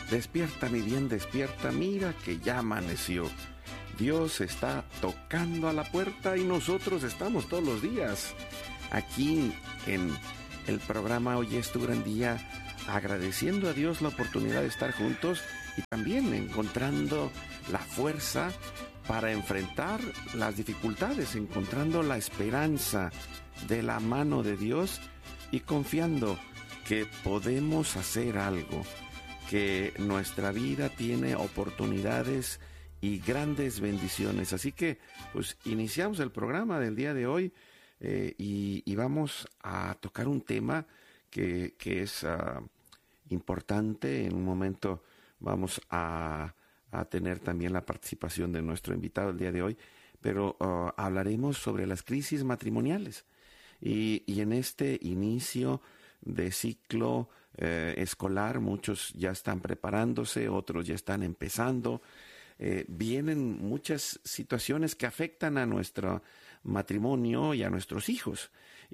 Despierta, mi bien, despierta, mira que ya amaneció. Dios está tocando a la puerta y nosotros estamos todos los días aquí en el programa Hoy es tu gran día, agradeciendo a Dios la oportunidad de estar juntos y también encontrando la fuerza para enfrentar las dificultades, encontrando la esperanza de la mano de Dios y confiando que podemos hacer algo, que nuestra vida tiene oportunidades y grandes bendiciones. Así que, pues, iniciamos el programa del día de hoy y vamos a tocar un tema que es importante. En un momento vamos a tener también la participación de nuestro invitado el día de hoy, pero hablaremos sobre las crisis matrimoniales. Y en este inicio de ciclo escolar, muchos ya están preparándose, otros ya están empezando. Vienen muchas situaciones que afectan a nuestro matrimonio y a nuestros hijos.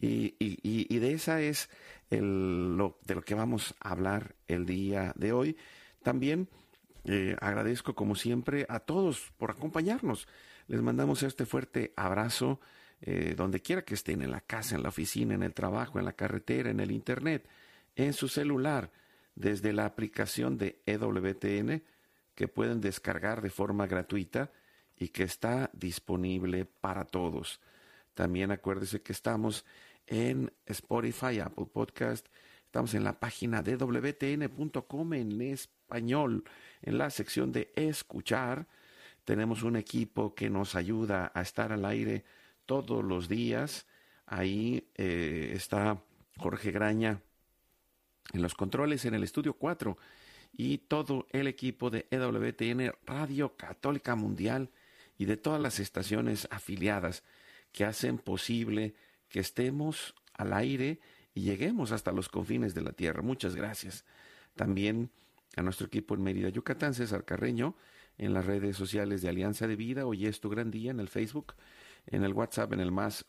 Y de esa es de lo que vamos a hablar el día de hoy. También agradezco, como siempre, a todos por acompañarnos. Les mandamos este fuerte abrazo donde quiera que estén, en la casa, en la oficina, en el trabajo, en la carretera, en el internet, en su celular, desde la aplicación de EWTN, que pueden descargar de forma gratuita y que está disponible para todos. También acuérdese que estamos en Spotify, Apple Podcast, estamos en la página de WTN.com en español, en la sección de escuchar. Tenemos un equipo que nos ayuda a estar al aire todos los días. Ahí está Jorge Graña en los controles en el estudio 4 y todo el equipo de EWTN Radio Católica Mundial y de todas las estaciones afiliadas que hacen posible que estemos al aire y lleguemos hasta los confines de la tierra. Muchas gracias. También a nuestro equipo en Mérida, Yucatán, César Carreño, en las redes sociales de Alianza de Vida, Hoy es tu gran día, en el Facebook, en el WhatsApp, en el más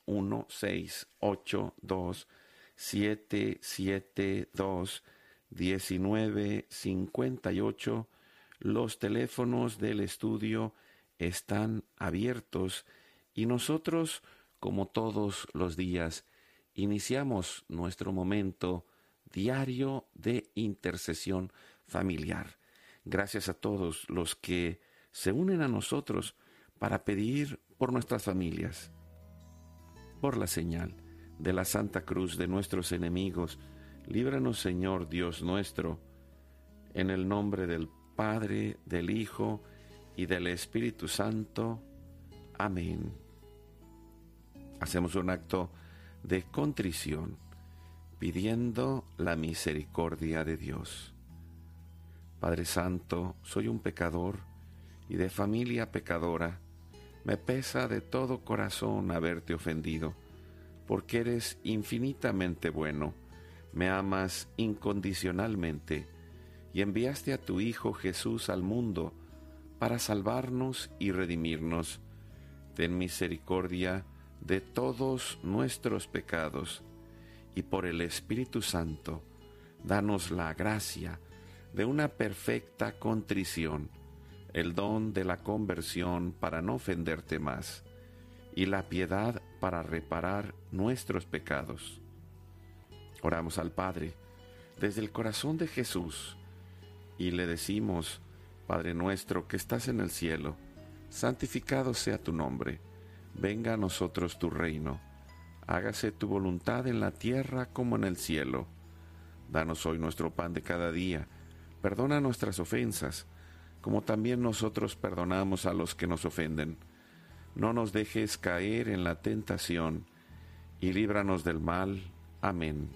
1-682-772-1958. Los teléfonos del estudio están abiertos y nosotros, como todos los días, iniciamos nuestro momento diario de intercesión familiar. Gracias a todos los que se unen a nosotros para pedir por nuestras familias, por la señal de la Santa Cruz de nuestros enemigos. Líbranos, Señor Dios nuestro, en el nombre del Padre, del Hijo y del Espíritu Santo. Amén. Hacemos un acto de contrición, pidiendo la misericordia de Dios. Padre Santo, soy un pecador y de familia pecadora. Me pesa de todo corazón haberte ofendido, porque eres infinitamente bueno, me amas incondicionalmente y enviaste a tu Hijo Jesús al mundo para salvarnos y redimirnos. Ten misericordia de todos nuestros pecados y por el Espíritu Santo, danos la gracia de una perfecta contrición, el don de la conversión para no ofenderte más, y la piedad para reparar nuestros pecados. Oramos al Padre desde el corazón de Jesús y le decimos: Padre nuestro que estás en el cielo, santificado sea tu nombre, venga a nosotros tu reino, hágase tu voluntad en la tierra como en el cielo. Danos hoy nuestro pan de cada día, perdona nuestras ofensas, como también nosotros perdonamos a los que nos ofenden. No nos dejes caer en la tentación, y líbranos del mal. Amén.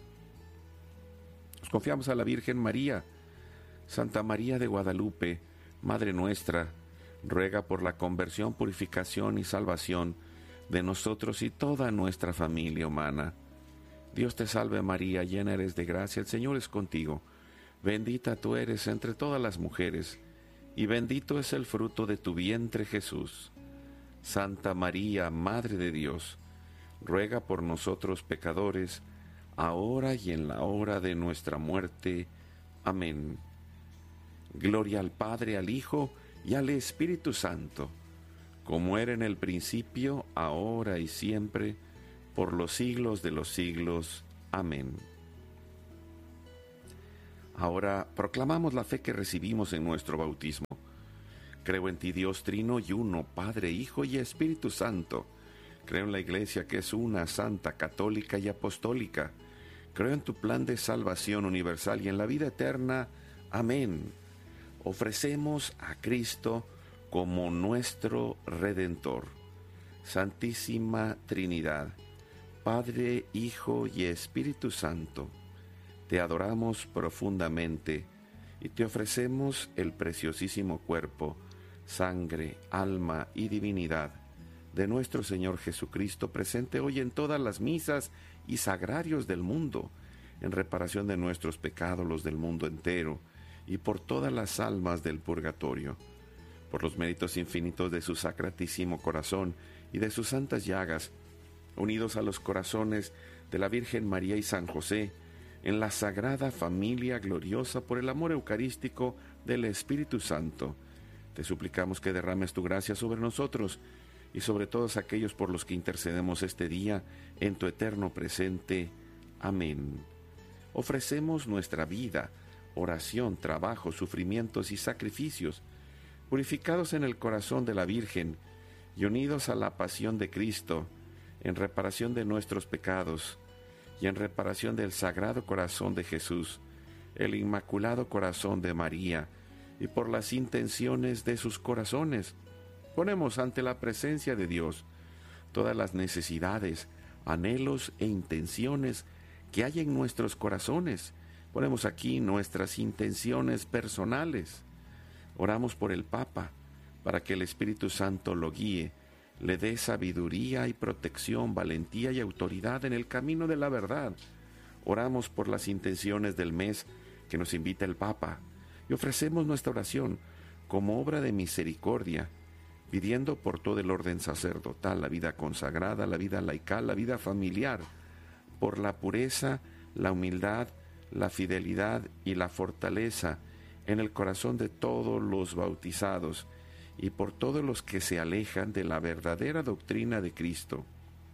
Nos confiamos a la Virgen María. Santa María de Guadalupe, Madre nuestra, ruega por la conversión, purificación y salvación de nosotros y toda nuestra familia humana. Dios te salve María, llena eres de gracia, el Señor es contigo. Bendita tú eres entre todas las mujeres, y bendito es el fruto de tu vientre Jesús. Santa María, Madre de Dios, ruega por nosotros pecadores, ahora y en la hora de nuestra muerte. Amén. Gloria al Padre, al Hijo y al Espíritu Santo, como era en el principio, ahora y siempre, por los siglos de los siglos. Amén. Ahora proclamamos la fe que recibimos en nuestro bautismo. Creo en ti, Dios Trino y Uno, Padre, Hijo y Espíritu Santo. Creo en la Iglesia que es una, santa, católica y apostólica. Creo en tu plan de salvación universal y en la vida eterna. Amén. Ofrecemos a Cristo como nuestro Redentor. Santísima Trinidad, Padre, Hijo y Espíritu Santo, te adoramos profundamente y te ofrecemos el preciosísimo cuerpo, sangre, alma y divinidad de nuestro Señor Jesucristo, presente hoy en todas las misas y sagrarios del mundo, en reparación de nuestros pecados, los del mundo entero, y por todas las almas del purgatorio, por los méritos infinitos de su sacratísimo corazón y de sus santas llagas, unidos a los corazones de la Virgen María y San José, en la sagrada familia gloriosa por el amor eucarístico del Espíritu Santo. Te suplicamos que derrames tu gracia sobre nosotros y sobre todos aquellos por los que intercedemos este día en tu eterno presente. Amén. Ofrecemos nuestra vida, oración, trabajo, sufrimientos y sacrificios, purificados en el corazón de la Virgen y unidos a la pasión de Cristo, en reparación de nuestros pecados y en reparación del Sagrado Corazón de Jesús, el Inmaculado Corazón de María, y por las intenciones de sus corazones. Ponemos ante la presencia de Dios todas las necesidades, anhelos e intenciones que hay en nuestros corazones. Ponemos aquí nuestras intenciones personales. Oramos por el Papa, para que el Espíritu Santo lo guíe, le dé sabiduría y protección, valentía y autoridad en el camino de la verdad. Oramos por las intenciones del mes que nos invita el Papa y ofrecemos nuestra oración como obra de misericordia, pidiendo por todo el orden sacerdotal, la vida consagrada, la vida laical, la vida familiar, por la pureza, la humildad, la fidelidad y la fortaleza en el corazón de todos los bautizados y por todos los que se alejan de la verdadera doctrina de Cristo.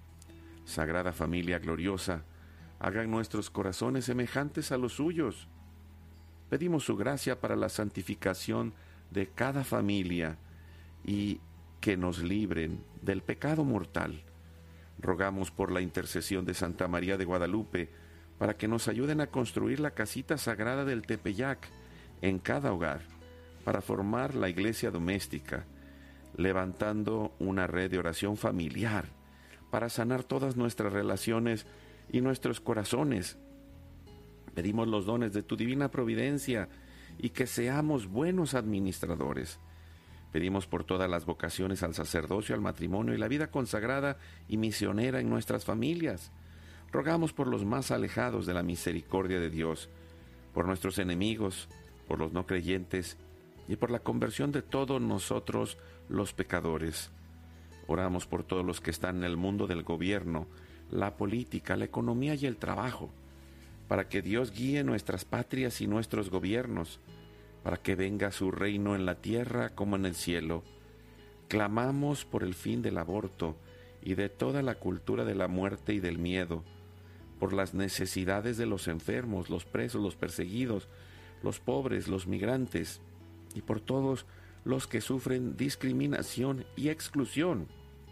Sagrada Familia gloriosa, hagan nuestros corazones semejantes a los suyos. Pedimos su gracia para la santificación de cada familia y que nos libren del pecado mortal. Rogamos por la intercesión de Santa María de Guadalupe para que nos ayuden a construir la casita sagrada del Tepeyac en cada hogar, para formar la iglesia doméstica, levantando una red de oración familiar, para sanar todas nuestras relaciones y nuestros corazones. Pedimos los dones de tu divina providencia y que seamos buenos administradores. Pedimos por todas las vocaciones al sacerdocio, al matrimonio y la vida consagrada y misionera en nuestras familias. Rogamos por los más alejados de la misericordia de Dios, por nuestros enemigos, por los no creyentes y por la conversión de todos nosotros los pecadores. Oramos por todos los que están en el mundo del gobierno, la política, la economía y el trabajo, para que Dios guíe nuestras patrias y nuestros gobiernos, para que venga su reino en la tierra como en el cielo. Clamamos por el fin del aborto y de toda la cultura de la muerte y del miedo, por las necesidades de los enfermos, los presos, los perseguidos, los pobres, los migrantes, y por todos los que sufren discriminación y exclusión,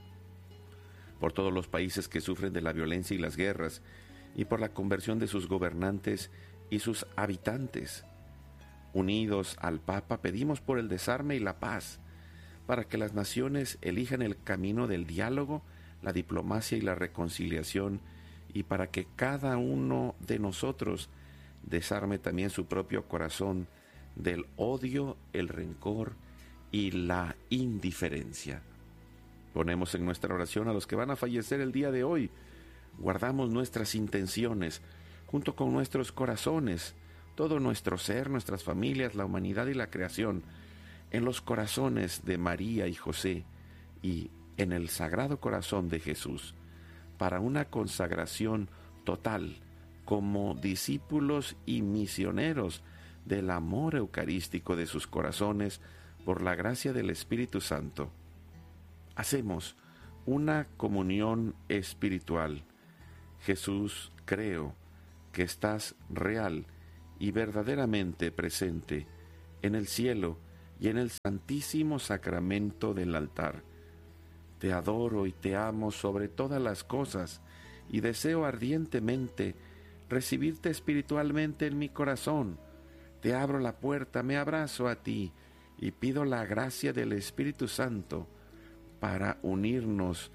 por todos los países que sufren de la violencia y las guerras, y por la conversión de sus gobernantes y sus habitantes. Unidos al Papa, pedimos por el desarme y la paz, para que las naciones elijan el camino del diálogo, la diplomacia y la reconciliación, y para que cada uno de nosotros desarme también su propio corazón del odio, el rencor y la indiferencia. Ponemos en nuestra oración a los que van a fallecer el día de hoy. Guardamos nuestras intenciones junto con nuestros corazones, todo nuestro ser, nuestras familias, la humanidad y la creación, en los corazones de María y José y en el Sagrado Corazón de Jesús, para una consagración total como discípulos y misioneros del amor eucarístico de sus corazones por la gracia del Espíritu Santo. Hacemos una comunión espiritual. Jesús, creo que estás real y verdaderamente presente en el cielo y en el santísimo sacramento del altar. Te adoro y te amo sobre todas las cosas y deseo ardientemente recibirte espiritualmente en mi corazón. Te abro la puerta, me abrazo a ti y pido la gracia del Espíritu Santo para unirnos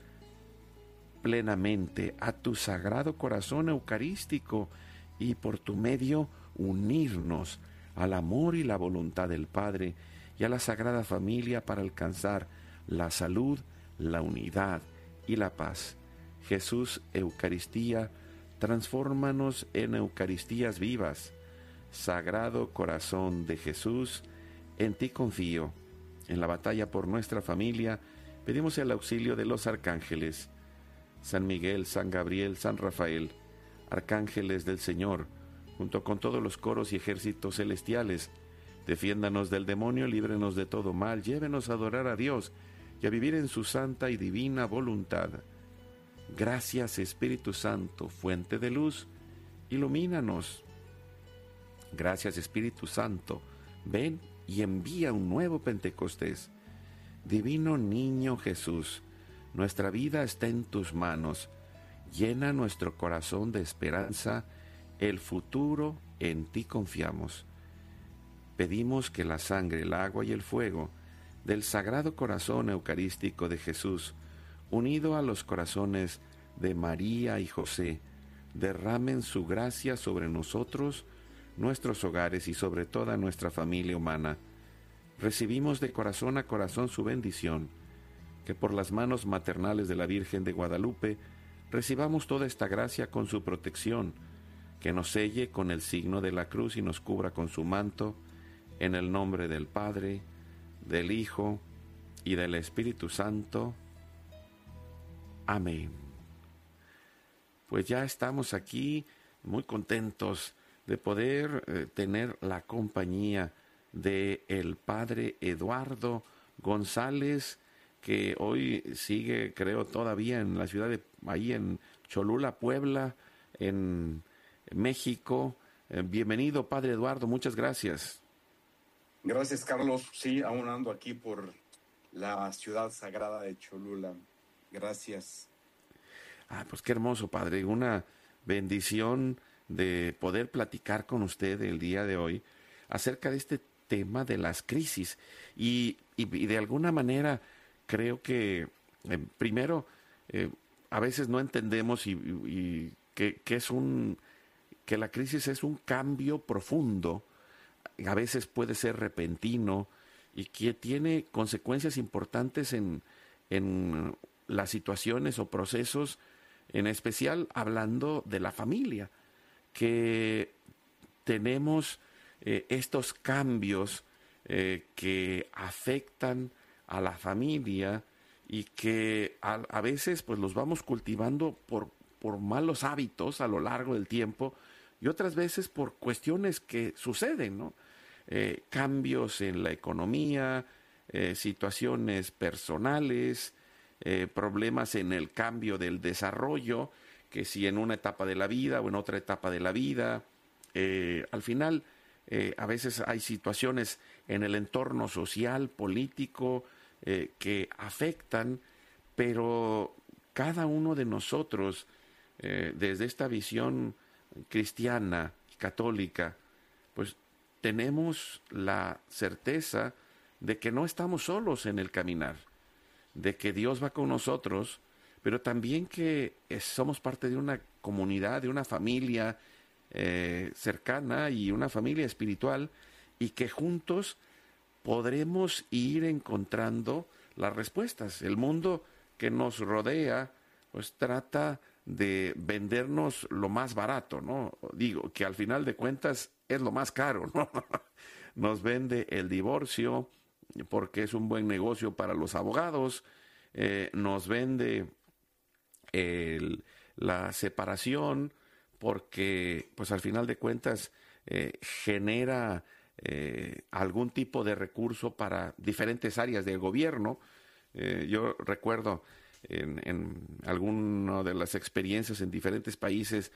plenamente a tu sagrado corazón eucarístico y por tu medio unirnos al amor y la voluntad del Padre y a la Sagrada Familia para alcanzar la salud, la unidad y la paz. Jesús, Eucaristía, transfórmanos en Eucaristías vivas. Sagrado Corazón de Jesús, en ti confío. En la batalla por nuestra familia, pedimos el auxilio de los arcángeles, San Miguel, San Gabriel, San Rafael, arcángeles del Señor, junto con todos los coros y ejércitos celestiales. Defiéndanos del demonio, líbrenos de todo mal, llévenos a adorar a Dios y a vivir en su santa y divina voluntad. Gracias, Espíritu Santo, fuente de luz, ilumínanos. Gracias, Espíritu Santo, ven y envía un nuevo Pentecostés. Divino Niño Jesús, nuestra vida está en tus manos. Llena nuestro corazón de esperanza, el futuro en ti confiamos. Pedimos que la sangre, el agua y el fuego del Sagrado Corazón Eucarístico de Jesús, unido a los corazones de María y José, derramen su gracia sobre nosotros, nuestros hogares y sobre toda nuestra familia humana. Recibimos de corazón a corazón su bendición, que por las manos maternales de la Virgen de Guadalupe recibamos toda esta gracia con su protección, que nos selle con el signo de la cruz y nos cubra con su manto, en el nombre del Padre, del Hijo y del Espíritu Santo. Amén. Pues ya estamos aquí muy contentos de poder tener la compañía de el Padre Eduardo González, que hoy sigue, creo, todavía en la ciudad de, ahí en Cholula, Puebla, en México. Bienvenido, Padre Eduardo, muchas gracias. Gracias, Carlos. Sí, aún ando aquí por la ciudad sagrada de Cholula. Gracias. Pues qué hermoso, Padre. Una bendición de poder platicar con usted el día de hoy acerca de este tema de las crisis. Y de alguna manera creo que primero a veces no entendemos que la crisis es un cambio profundo. A veces puede ser repentino y que tiene consecuencias importantes en las situaciones o procesos, en especial hablando de la familia, que tenemos estos cambios que afectan a la familia y que a veces pues los vamos cultivando por malos hábitos a lo largo del tiempo y otras veces por cuestiones que suceden, ¿no? Cambios en la economía, situaciones personales, problemas en el cambio del desarrollo, que si en una etapa de la vida o en otra etapa de la vida, al final a veces hay situaciones en el entorno social, político, que afectan, pero cada uno de nosotros, desde esta visión cristiana y católica, pues tenemos la certeza de que no estamos solos en el caminar, de que Dios va con nosotros, pero también que somos parte de una comunidad, de una familia cercana y una familia espiritual, y que juntos podremos ir encontrando las respuestas. El mundo que nos rodea pues trata de vendernos lo más barato, ¿no? Digo, que al final de cuentas es lo más caro, ¿no? Nos vende el divorcio porque es un buen negocio para los abogados, nos vende la separación porque pues al final de cuentas genera algún tipo de recurso para diferentes áreas del gobierno. Yo recuerdo en alguna de las experiencias en diferentes países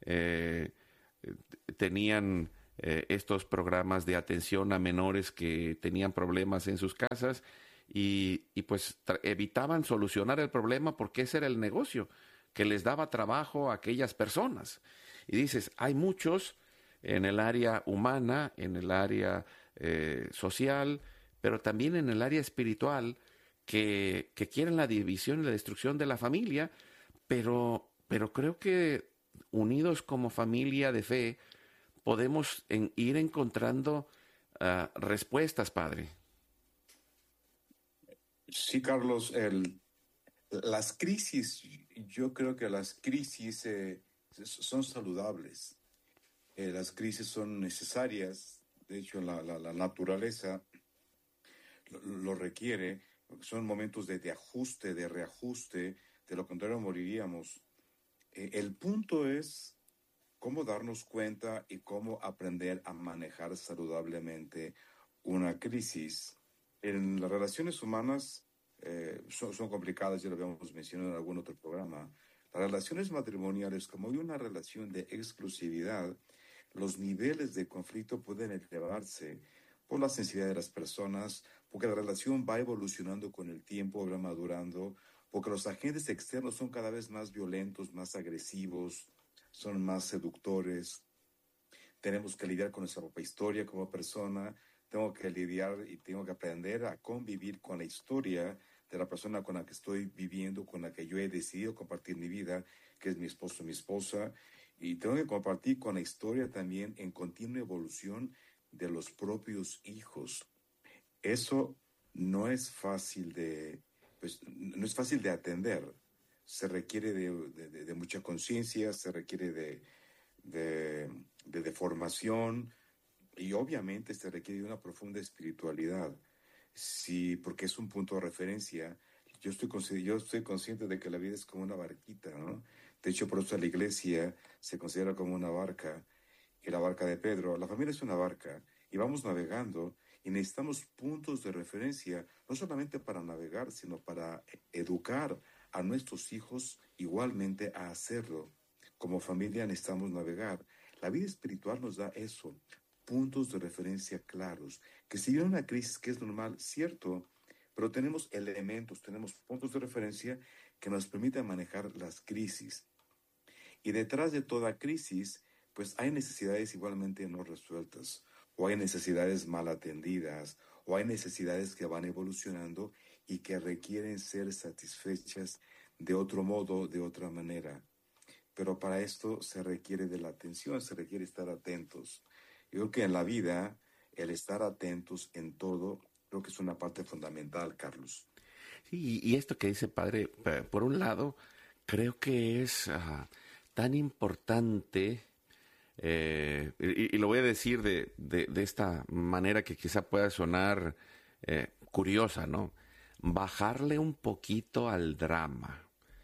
tenían estos programas de atención a menores que tenían problemas en sus casas y pues evitaban solucionar el problema porque ese era el negocio, que les daba trabajo a aquellas personas. Y dices, hay muchos en el área humana, en el área social, pero también en el área espiritual que quieren la división y la destrucción de la familia, pero creo que unidos como familia de fe podemos ir encontrando respuestas, Padre. Sí, Carlos, las crisis, yo creo que las crisis son saludables. Las crisis son necesarias. De hecho, la naturaleza lo requiere, porque son momentos de ajuste, de reajuste. De lo contrario, moriríamos. El punto es cómo darnos cuenta y cómo aprender a manejar saludablemente una crisis. En las relaciones humanas son complicadas, ya lo habíamos mencionado en algún otro programa. Las relaciones matrimoniales, como hay una relación de exclusividad, los niveles de conflicto pueden elevarse por la sensibilidad de las personas, porque la relación va evolucionando con el tiempo, va madurando, porque los agentes externos son cada vez más violentos, más agresivos, son más seductores. Tenemos que lidiar con nuestra propia historia como persona. Tengo que lidiar y tengo que aprender a convivir con la historia de la persona con la que estoy viviendo, con la que yo he decidido compartir mi vida, que es mi esposo, mi esposa. Y tengo que compartir con la historia también en continua evolución de los propios hijos. Eso no es fácil no es fácil de atender. Se requiere de mucha conciencia, se requiere de formación y obviamente se requiere de una profunda espiritualidad. Sí, porque es un punto de referencia. Yo estoy consciente de que la vida es como una barquita, ¿no? De hecho, por eso la iglesia se considera como una barca, y la barca de Pedro. La familia es una barca y vamos navegando y necesitamos puntos de referencia, no solamente para navegar, sino para educar a nuestros hijos igualmente a hacerlo. Como familia necesitamos navegar. La vida espiritual nos da eso, puntos de referencia claros, que si viene una crisis que es normal, cierto, pero tenemos elementos, tenemos puntos de referencia que nos permiten manejar las crisis. Y detrás de toda crisis, pues hay necesidades igualmente no resueltas, o hay necesidades mal atendidas, o hay necesidades que van evolucionando y que requieren ser satisfechas de otro modo, de otra manera. Pero para esto se requiere de la atención, se requiere estar atentos. Yo creo que en la vida, el estar atentos en todo, creo que es una parte fundamental, Carlos. Sí, y esto que dice Padre, por un lado, creo que es tan importante, y lo voy a decir de esta manera que quizá pueda sonar curiosa, ¿no? Bajarle un poquito al drama,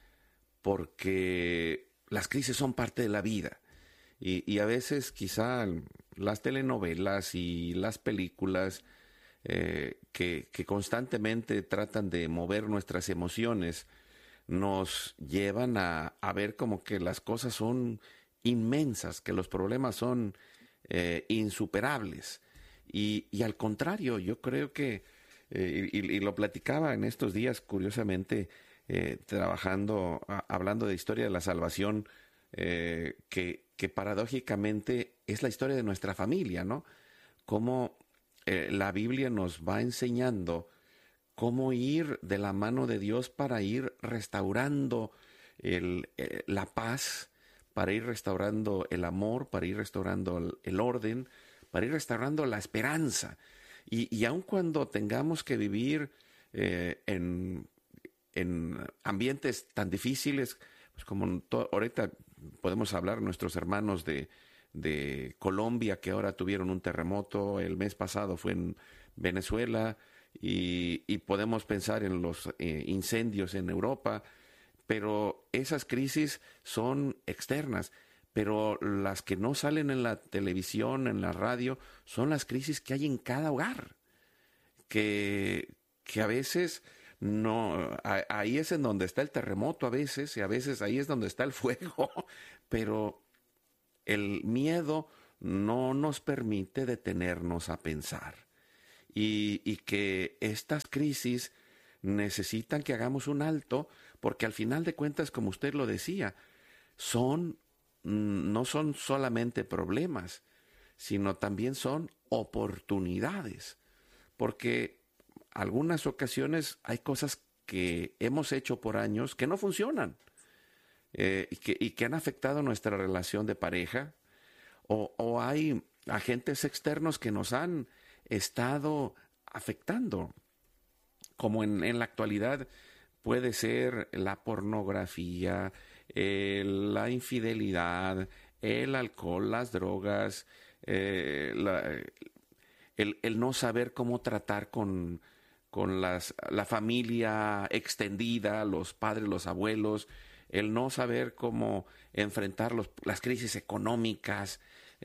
porque las crisis son parte de la vida. Y a veces quizá las telenovelas y las películas que constantemente tratan de mover nuestras emociones nos llevan a ver como que las cosas son inmensas, que los problemas son insuperables. Y al contrario, yo creo que, y lo platicaba en estos días, curiosamente, hablando de historia de la salvación, que paradójicamente es la historia de nuestra familia, ¿no? Cómo la Biblia nos va enseñando cómo ir de la mano de Dios para ir restaurando la paz, para ir restaurando el amor, para ir restaurando el orden, para ir restaurando la esperanza. Y aun cuando tengamos que vivir en ambientes tan difíciles, pues como ahorita podemos hablar nuestros hermanos de Colombia que ahora tuvieron un terremoto, el mes pasado fue en Venezuela, y podemos pensar en los incendios en Europa, pero esas crisis son externas, pero las que no salen en la televisión, en la radio, son las crisis que hay en cada hogar, que a veces no, ahí es en donde está el terremoto a veces, y a veces ahí es donde está el fuego, pero el miedo no nos permite detenernos a pensar. Y que estas crisis necesitan que hagamos un alto, porque al final de cuentas, como usted lo decía, son, no son solamente problemas, sino también son oportunidades, porque algunas ocasiones hay cosas que hemos hecho por años que no funcionan, y que han afectado nuestra relación de pareja, o hay agentes externos que nos han estado afectando, como en la actualidad puede ser la pornografía, la infidelidad, el alcohol, las drogas, eh, la, el no saber cómo tratar con la familia extendida, los padres, los abuelos, el no saber cómo enfrentar las crisis económicas,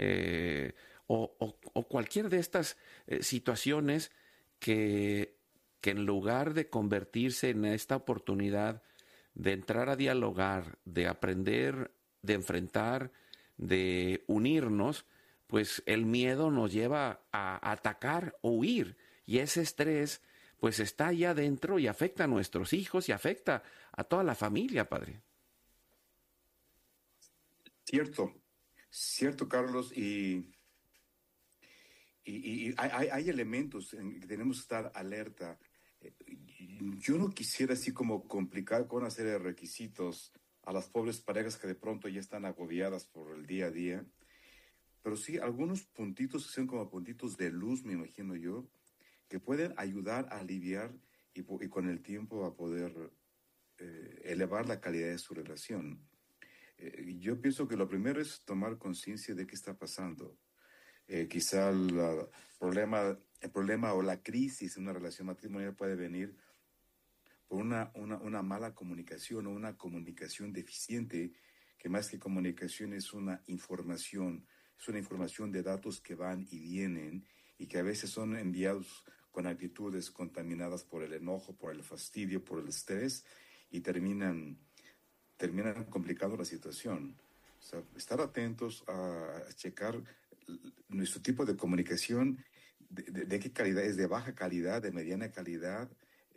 o cualquier de estas situaciones que en lugar de convertirse en esta oportunidad de entrar a dialogar, de aprender, de enfrentar, de unirnos, pues el miedo nos lleva a atacar o huir. Y ese estrés, pues está allá adentro y afecta a nuestros hijos y afecta a toda la familia, padre. Cierto, cierto, Carlos, y hay elementos en que tenemos que estar alerta. Yo no quisiera así como complicar con una serie de requisitos a las pobres parejas que de pronto ya están agobiadas por el día a día, pero sí algunos puntitos que son como puntitos de luz, me imagino yo, que pueden ayudar a aliviar y con el tiempo a poder elevar la calidad de su relación. Yo pienso que lo primero es tomar conciencia de qué está pasando. Quizá el problema o la crisis en una relación matrimonial puede venir por una mala comunicación o una comunicación deficiente, que más que comunicación es una información de datos que van y vienen y que a veces son enviados con actitudes contaminadas por el enojo, por el fastidio, por el estrés y terminan complicando la situación. O sea, estar atentos a checar nuestro tipo de comunicación, de qué calidad, es de baja calidad, de mediana calidad,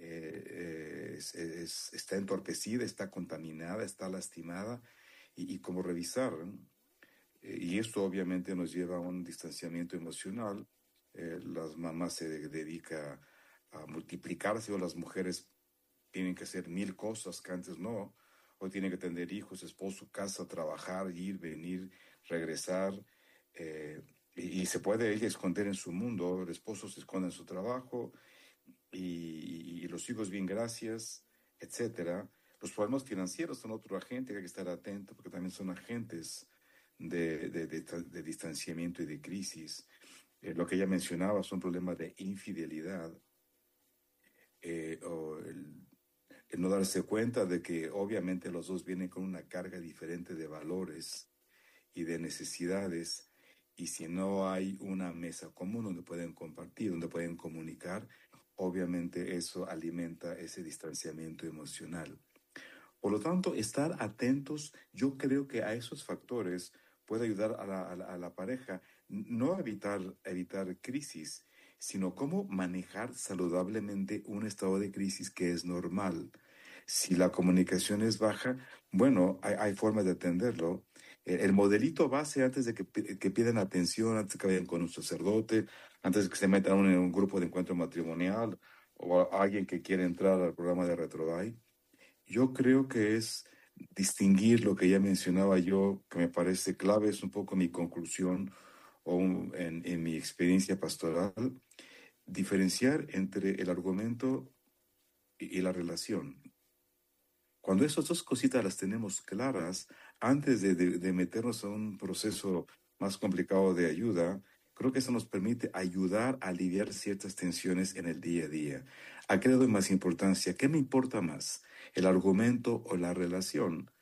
está entorpecida, está contaminada, está lastimada, y cómo revisar, ¿no? Y esto obviamente nos lleva a un distanciamiento emocional. Las mamás se dedican a multiplicarse, o las mujeres tienen que hacer mil cosas que antes no. Hoy tienen que tener hijos, esposo, casa, trabajar, ir, venir, regresar. Y se puede ella esconder en su mundo, el esposo se esconde en su trabajo, y los hijos bien gracias, etcétera. Los problemas financieros son otro agente que hay que estar atento, porque también son agentes de distanciamiento y de crisis. Lo que ella mencionaba son problemas de infidelidad, o el no darse cuenta de que obviamente los dos vienen con una carga diferente de valores y de necesidades, y si no hay una mesa común donde pueden compartir, donde pueden comunicar, obviamente eso alimenta ese distanciamiento emocional. Por lo tanto, estar atentos, yo creo que a esos factores puede ayudar a la pareja, no a evitar crisis, sino cómo manejar saludablemente un estado de crisis que es normal. Si la comunicación es baja, bueno, hay formas de atenderlo. El modelito base, antes de que pidan atención, antes de que vayan con un sacerdote, antes de que se metan en un grupo de encuentro matrimonial, o a alguien que quiere entrar al programa de Retroday, yo creo que es distinguir lo que ya mencionaba yo, que me parece clave, es un poco mi conclusión en mi experiencia pastoral, diferenciar entre el argumento y la relación. Cuando esas dos cositas las tenemos claras, antes de meternos a un proceso más complicado de ayuda, creo que eso nos permite ayudar a aliviar ciertas tensiones en el día a día. ¿A qué le doy más importancia? ¿Qué me importa más? ¿El argumento o la relación?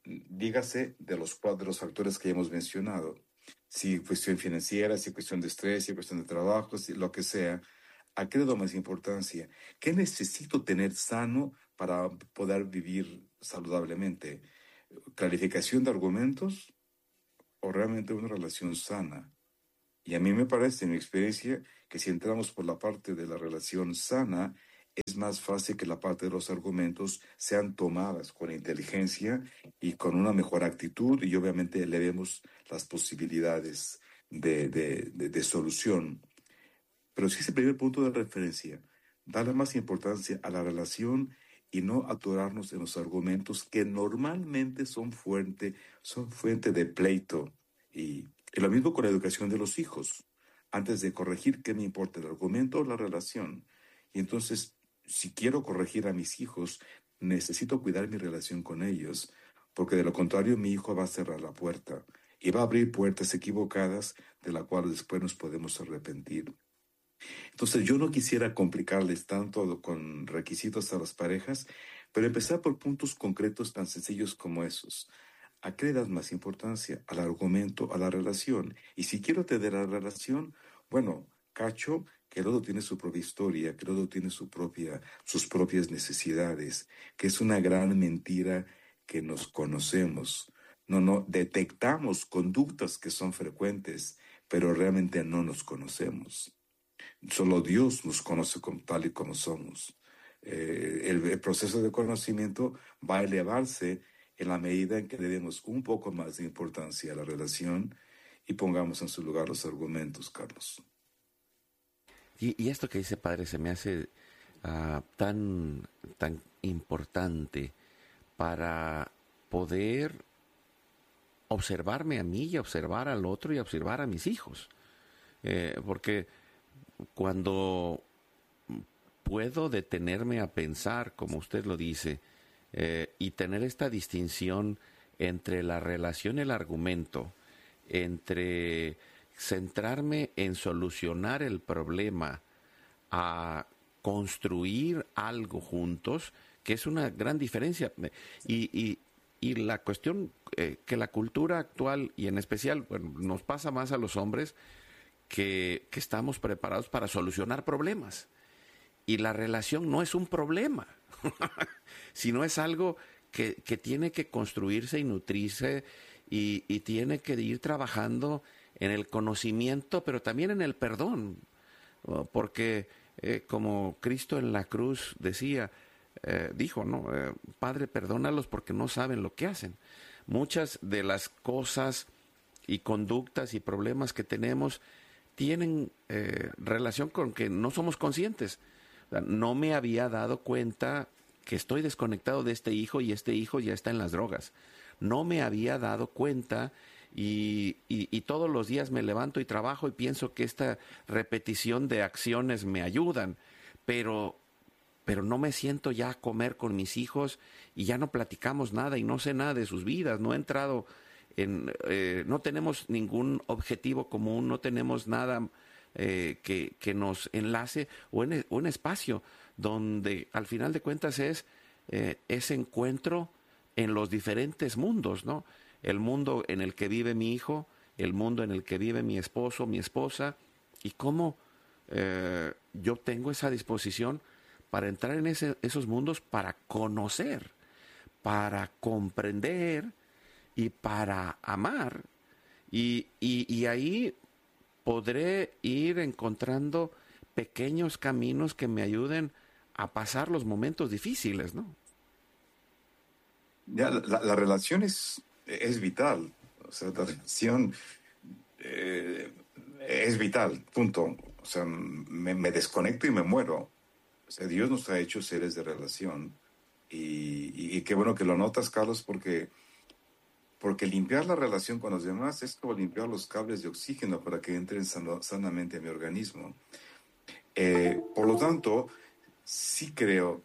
dígase de los factores que ya hemos mencionado. Si cuestión financiera, si cuestión de estrés, si cuestión de trabajo, si lo que sea, ¿a qué le doy más importancia? ¿Qué necesito tener sano para poder vivir saludablemente? ¿Clarificación de argumentos o realmente una relación sana? Y a mí me parece, en mi experiencia, que si entramos por la parte de la relación sana, es más fácil que la parte de los argumentos sean tomadas con inteligencia y con una mejor actitud y obviamente elevemos las posibilidades de solución. Pero sí ese primer punto de referencia, darle más importancia a la relación y no atorarnos en los argumentos que normalmente son fuente de pleito. Y lo mismo con la educación de los hijos. Antes de corregir, ¿qué me importa, el argumento o la relación? Y entonces, si quiero corregir a mis hijos, necesito cuidar mi relación con ellos, porque de lo contrario mi hijo va a cerrar la puerta y va a abrir puertas equivocadas de las cuales después nos podemos arrepentir. Entonces, yo no quisiera complicarles tanto con requisitos a las parejas, pero empezar por puntos concretos tan sencillos como esos. ¿A qué le das más importancia? ¿Al argumento, a la relación? Y si quiero tener la relación, bueno, cacho que el otro tiene su propia historia, que el otro tiene sus propias necesidades, que es una gran mentira que nos conocemos. No, detectamos conductas que son frecuentes, pero realmente no nos conocemos. Solo Dios nos conoce tal y como somos. El proceso de conocimiento va a elevarse en la medida en que le demos un poco más de importancia a la relación y pongamos en su lugar los argumentos, Carlos. Y esto que dice padre se me hace tan importante para poder observarme a mí y observar al otro y observar a mis hijos. Porque cuando puedo detenerme a pensar, como usted lo dice, y tener esta distinción entre la relación y el argumento, entre centrarme en solucionar el problema a construir algo juntos, que es una gran diferencia. Y la cuestión que la cultura actual, y en especial, bueno, nos pasa más a los hombres, que estamos preparados para solucionar problemas. Y la relación no es un problema, sino es algo que tiene que construirse y nutrirse y tiene que ir trabajando en el conocimiento, pero también en el perdón. Porque como Cristo en la cruz dijo, ¿no? Padre, perdónalos porque no saben lo que hacen. Muchas de las cosas y conductas y problemas que tenemos tienen relación con que no somos conscientes. O sea, no me había dado cuenta que estoy desconectado de este hijo y este hijo ya está en las drogas. No me había dado cuenta y todos los días me levanto y trabajo y pienso que esta repetición de acciones me ayudan, pero no me siento ya a comer con mis hijos y ya no platicamos nada y no sé nada de sus vidas, no he entrado no tenemos ningún objetivo común, no tenemos nada que nos enlace o un espacio donde al final de cuentas es ese encuentro en los diferentes mundos, ¿no? El mundo en el que vive mi hijo, el mundo en el que vive mi esposo, mi esposa, y cómo yo tengo esa disposición para entrar en esos mundos, para conocer, para comprender y para amar. Y ahí podré ir encontrando pequeños caminos que me ayuden a pasar los momentos difíciles, ¿no? Ya, la relación es vital. O sea, la relación eh, es vital, punto. O sea, me desconecto y me muero. O sea, Dios nos ha hecho seres de relación. Y qué bueno que lo notas, Carlos, porque limpiar la relación con los demás es como limpiar los cables de oxígeno para que entren sanamente a mi organismo. Por lo tanto, sí creo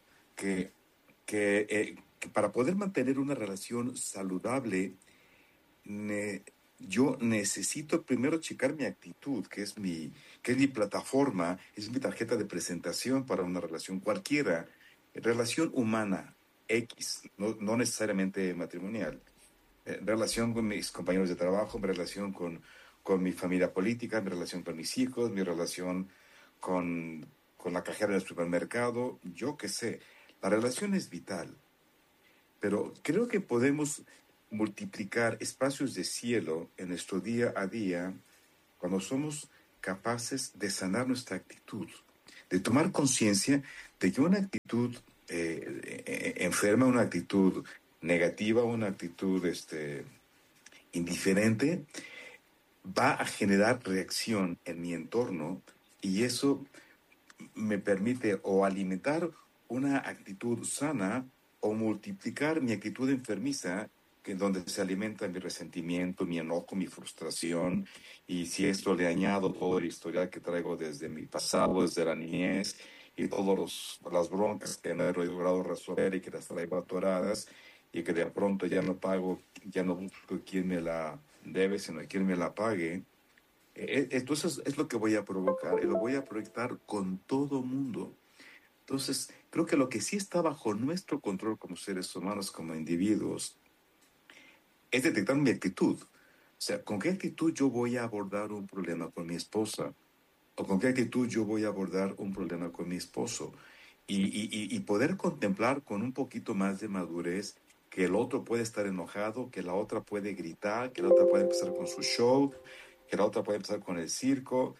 que para poder mantener una relación saludable, ne- yo necesito primero checar mi actitud, que es mi plataforma, es mi tarjeta de presentación para una relación cualquiera, relación humana, X, no necesariamente matrimonial. En relación con mis compañeros de trabajo, mi relación con mi familia política, mi relación con mis hijos, mi relación con la cajera del supermercado, yo qué sé. La relación es vital, pero creo que podemos multiplicar espacios de cielo en nuestro día a día cuando somos capaces de sanar nuestra actitud, de tomar conciencia de que una actitud enferma, una actitud negativa, una actitud indiferente, va a generar reacción en mi entorno y eso me permite o alimentar una actitud sana o multiplicar mi actitud enfermiza, que donde se alimenta mi resentimiento, mi enojo, mi frustración, y si esto le añado todo el historial que traigo desde mi pasado, desde la niñez, y todas las broncas que no he logrado resolver y que las traigo atoradas, y que de pronto ya no pago, ya no busco quién me la debe, sino quién me la pague, entonces es lo que voy a provocar y lo voy a proyectar con todo mundo. Entonces, creo que lo que sí está bajo nuestro control como seres humanos, como individuos, es detectar mi actitud. O sea, ¿con qué actitud yo voy a abordar un problema con mi esposa? ¿O con qué actitud yo voy a abordar un problema con mi esposo? Y poder contemplar con un poquito más de madurez que el otro puede estar enojado, que la otra puede gritar, que la otra puede empezar con su show, que la otra puede empezar con el circo.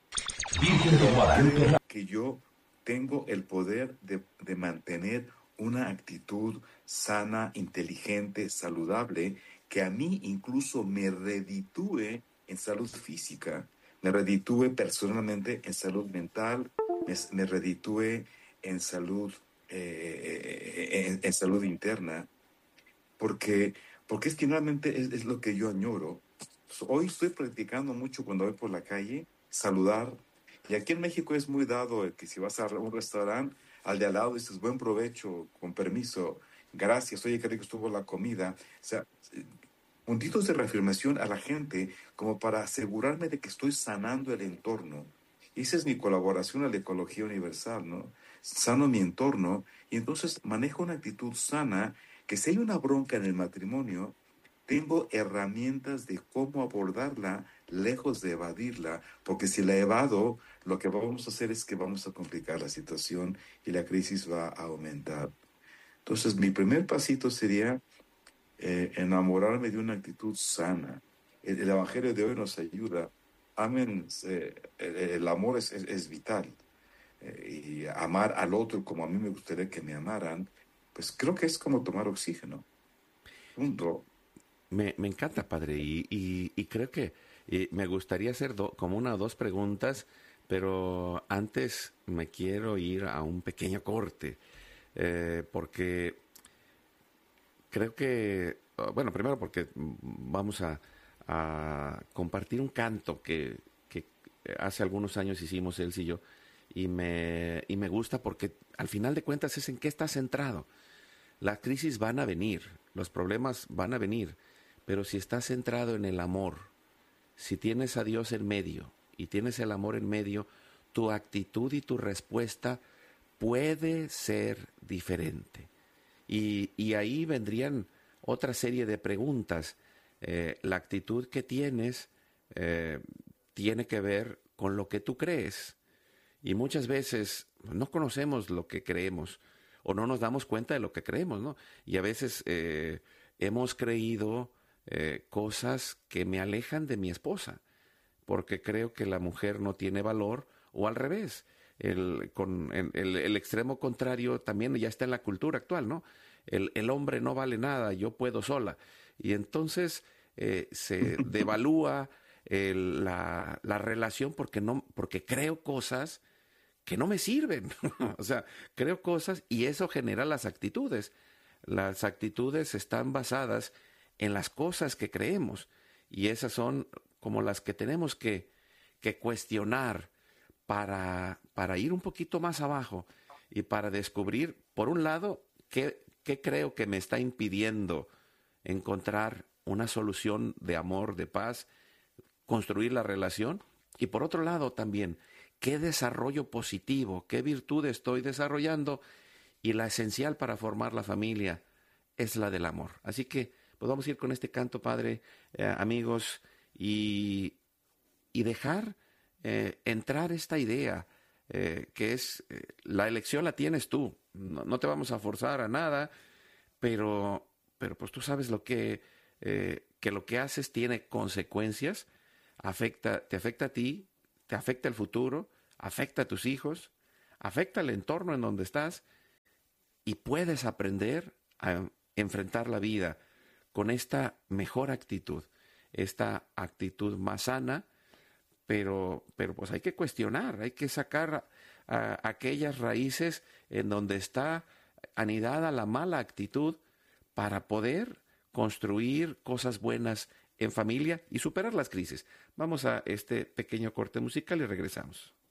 Creo que yo tengo el poder de mantener una actitud sana, inteligente, saludable, que a mí incluso me reditúe en salud física, me reditúe personalmente en salud mental, me reditúe en salud, en salud interna, porque, porque es que finalmente es lo que yo añoro. Hoy estoy practicando mucho cuando voy por la calle, saludar. Y aquí en México es muy dado el que si vas a un restaurante, al de al lado dices buen provecho, con permiso, gracias, oye, qué rico estuvo la comida. O sea, puntitos de reafirmación a la gente como para asegurarme de que estoy sanando el entorno. Y esa es mi colaboración a la ecología universal, ¿no? Sano mi entorno y entonces manejo una actitud sana que si hay una bronca en el matrimonio, tengo herramientas de cómo abordarla lejos de evadirla, porque si la evado, lo que vamos a hacer es que vamos a complicar la situación y la crisis va a aumentar. Entonces, mi primer pasito sería enamorarme de una actitud sana. El Evangelio de hoy nos ayuda. Amen, el amor es vital. Y amar al otro como a mí me gustaría que me amaran, pues creo que es como tomar oxígeno. Punto. Me encanta, padre, y creo que me gustaría hacer como una o dos preguntas, pero antes me quiero ir a un pequeño corte, porque creo que, bueno, primero porque vamos a compartir un canto que hace algunos años hicimos él y yo, y me gusta porque al final de cuentas es en qué está centrado. Las crisis van a venir, los problemas van a venir, pero si estás centrado en el amor, si tienes a Dios en medio y tienes el amor en medio, tu actitud y tu respuesta puede ser diferente. Y ahí vendrían otra serie de preguntas. La actitud que tienes tiene que ver con lo que tú crees. Y muchas veces no conocemos lo que creemos o no nos damos cuenta de lo que creemos, ¿no? Y a veces hemos creído cosas que me alejan de mi esposa, porque creo que la mujer no tiene valor, o al revés. El extremo contrario también ya está en la cultura actual, ¿no? El hombre no vale nada, yo puedo sola. Y entonces se devalúa la relación porque creo cosas que no me sirven. O sea, creo cosas y eso genera las actitudes. Las actitudes están basadas en las cosas que creemos y esas son como las que tenemos que cuestionar para ir un poquito más abajo y para descubrir, por un lado, qué creo que me está impidiendo encontrar una solución de amor, de paz, construir la relación, y por otro lado también, qué desarrollo positivo, qué virtud estoy desarrollando, y la esencial para formar la familia es la del amor. Así que, pues Pues vamos a ir con este canto, Padre, amigos, y dejar entrar esta idea que es, la elección la tienes tú, no te vamos a forzar a nada, pero pues tú sabes que lo que haces tiene consecuencias, te afecta a ti, te afecta el futuro, afecta a tus hijos, afecta el entorno en donde estás y puedes aprender a enfrentar la vida con esta mejor actitud, esta actitud más sana, pero pues hay que cuestionar, hay que sacar aquellas raíces en donde está anidada la mala actitud para poder construir cosas buenas en familia y superar las crisis. Vamos a este pequeño corte musical y regresamos.